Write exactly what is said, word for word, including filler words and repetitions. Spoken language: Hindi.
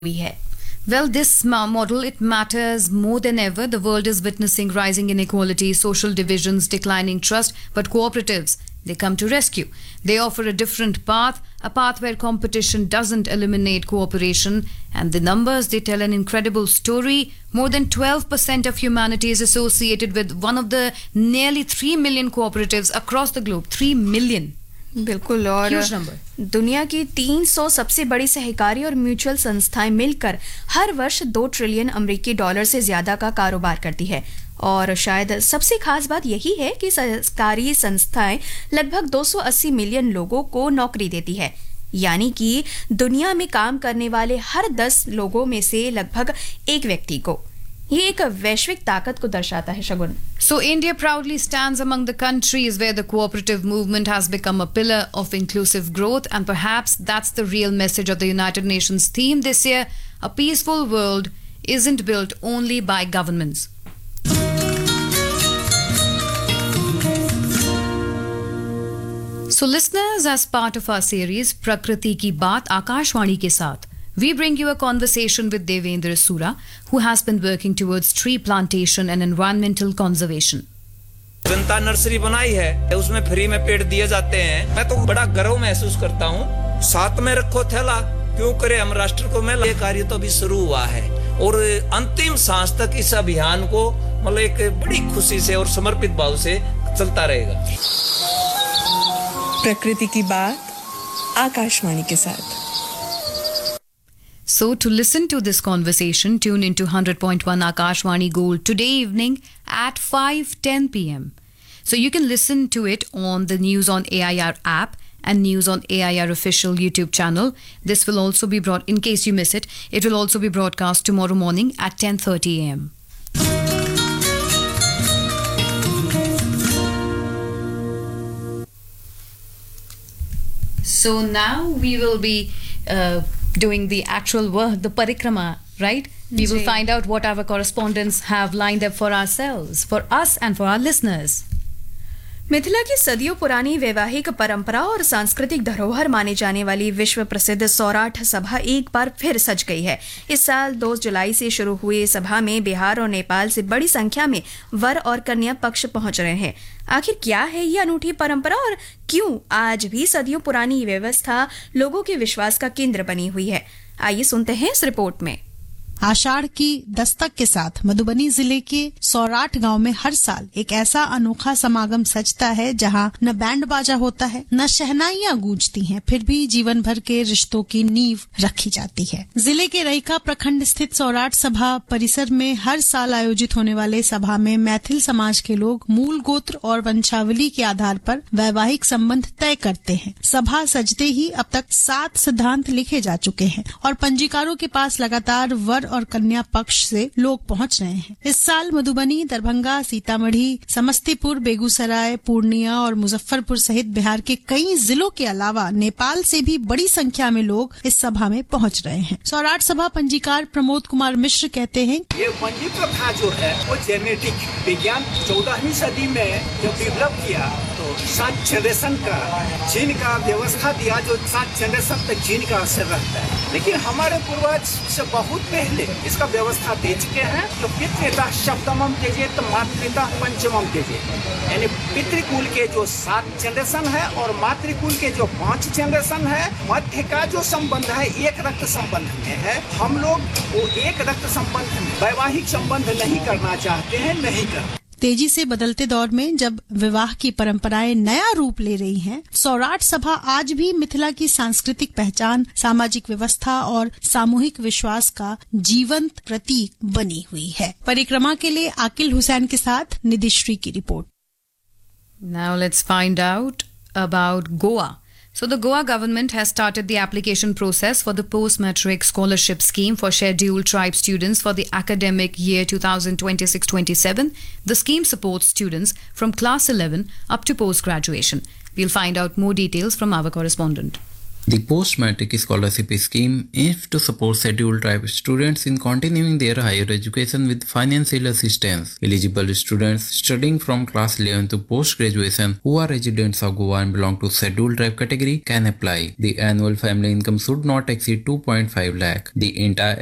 हुई है। Well, this ma- model, it matters more than ever. The world is witnessing rising inequality, social divisions, declining trust, but cooperatives, they come to rescue. They offer a different path, a path where competition doesn't eliminate cooperation. And the numbers, they tell an incredible story. More than twelve percent of humanity is associated with one of the nearly three million cooperatives across the globe. three million. बिल्कुल। और दुनिया की तीन सौ सबसे बड़ी सहकारी और म्यूचुअल संस्थाएं मिलकर हर वर्ष दो ट्रिलियन अमेरिकी डॉलर से ज्यादा का कारोबार करती है। और शायद सबसे खास बात यही है कि सहकारी संस्थाएं लगभग दो सौ अस्सी मिलियन लोगों को नौकरी देती है, यानी कि दुनिया में काम करने वाले हर दस लोगों में से लगभग एक व्यक्ति को। ये एक वैश्विक ताकत को दर्शाता है। शगुन। So India proudly stands among the countries where the cooperative movement has become a pillar of inclusive growth, and perhaps that's the real message of the United Nations theme this year. A peaceful world isn't built only by governments. So listeners, as part of our series Prakriti Ki Baat Akashwani ke saath, we bring you a conversation with Devendra Sura, who has been working towards tree plantation and environmental conservation. Janata nursery बनाई है, उसमें फ्री में पेड़ दिए जाते हैं। मैं तो बड़ा गर्व महसूस करता हूँ। साथ में रखो थैला, क्यों करे हम राष्ट्र को मेला। ये कार्य तो अभी शुरू हुआ है और अंतिम सांस तक इस अभियान को मतलब एक बड़ी खुशी से और समर्पित भाव से चलता रहेगा। प्रकृति की बात आकाशवाणी के साथ। So to listen to this conversation, tune into one hundred point one Akashwani Gold today evening at five ten p.m. So you can listen to it on the News on A I R app and News on A I R official YouTube channel. This will also be brought, in case you miss it, it will also be broadcast tomorrow morning at ten thirty a.m. So now we will be uh, doing the actual work, the parikrama, right? We will find out what our correspondents have lined up for ourselves, for us and for our listeners. Mithila की सदियों पुरानी वैवाहिक परंपरा और सांस्कृतिक धरोहर माने जाने वाली विश्व प्रसिद्ध सौराठ सभा एक बार फिर सज गई है। इस साल दो जुलाई से शुरू हुई सभा में बिहार और नेपाल से बड़ी संख्या में वर और कन्या पक्ष पहुंच रहे हैं। आखिर क्या है ये अनूठी परंपरा और क्यों आज भी सदियों पुरानी व्यवस्था लोगों के विश्वास का केंद्र बनी हुई है? आइए सुनते हैं इस रिपोर्ट में। आषाढ़ की दस्तक के साथ मधुबनी जिले के सौराठ गांव में हर साल एक ऐसा अनोखा समागम सजता है जहां न बैंड बाजा होता है, न शहनाइयां गूंजती हैं, फिर भी जीवन भर के रिश्तों की नींव रखी जाती है। जिले के रईका प्रखंड स्थित सौराठ सभा परिसर में हर साल आयोजित होने वाले सभा में मैथिल समाज के लोग मूल गोत्र और वंशावली के आधार पर वैवाहिक संबंध तय करते हैं। सभा सजते ही अब तक सात सिद्धांत लिखे जा चुके हैं और पंजीकारों के पास लगातार वर और कन्या पक्ष से लोग पहुंच रहे हैं। इस साल मधुबनी, दरभंगा, सीतामढ़ी, समस्तीपुर, बेगूसराय, पूर्णिया और मुजफ्फरपुर सहित बिहार के कई जिलों के अलावा नेपाल से भी बड़ी संख्या में लोग इस सभा में पहुंच रहे हैं। सौराठ सभा पंजीकार प्रमोद कुमार मिश्र कहते हैं, ये पंजी प्रथा जो है वो जेनेटिक विज्ञान चौदहवीं सदी में जब डेवलप किया तो सात जनरेशन का जीन का व्यवस्था दिया, जो सात जनरेशन तक जीन का असर रहता है। लेकिन हमारे पूर्वज से बहुत पहले इसका व्यवस्था दे चुके हैं। तो पितृता सप्तमम तेजे तो मातृता पंचमम तेजे, यानी पितृकुल के जो सात जनरेशन है और मातृकुल के जो पांच जनरेशन है, मध्य का जो संबंध है एक रक्त संबंध में है। हम लोग वो एक रक्त संबंध में वैवाहिक संबंध नहीं करना चाहते हैं, नहीं करते। तेजी से बदलते दौर में जब विवाह की परंपराएं नया रूप ले रही हैं, सौराठ सभा आज भी मिथिला की सांस्कृतिक पहचान, सामाजिक व्यवस्था और सामूहिक विश्वास का जीवंत प्रतीक बनी हुई है। परिक्रमा के लिए आकिल हुसैन के साथ निधिश्री की report. Now let's find out about Goa. So the Goa government has started the application process for the post-matric scholarship scheme for scheduled tribe students for the academic year twenty twenty-six twenty-seven. The scheme supports students from class eleven up to post-graduation. We'll find out more details from our correspondent. The post-matric scholarship scheme aims to support scheduled tribe students in continuing their higher education with financial assistance. Eligible students studying from class eleven to post-graduation who are residents of Goa and belong to scheduled tribe category can apply. The annual family income should not exceed two point five lakh. The entire